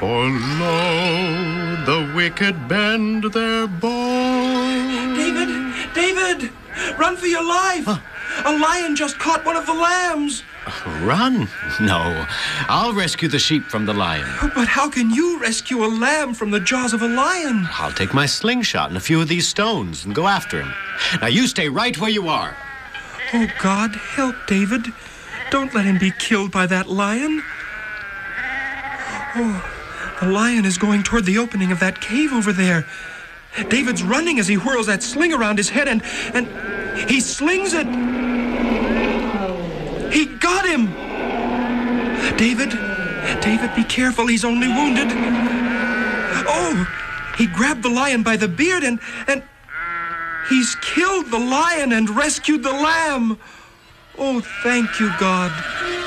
For lo, the wicked bend their bow. David, run for your life. Huh? A lion just caught one of the lambs. Run? No, I'll rescue the sheep from the lion. But how can you rescue a lamb from the jaws of a lion? I'll take my slingshot and a few of these stones and go after him. Now you stay right where you are. Oh, God, help David. Don't let him be killed by that lion. Oh, the lion is going toward the opening of that cave over there. David's running as he whirls that sling around his head, and he slings it. He got him! David, be careful. He's only wounded. Oh, he grabbed the lion by the beard and he's killed the lion and rescued the lamb. Oh, thank you, God.